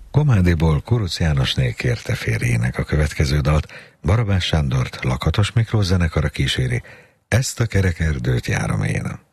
Komádiból Kuruc Jánosné kérte férjének a következő dalt, Barabás Sándort Lakatos Miklós zenekara kíséri, Ezt a kerek erdőt járom én.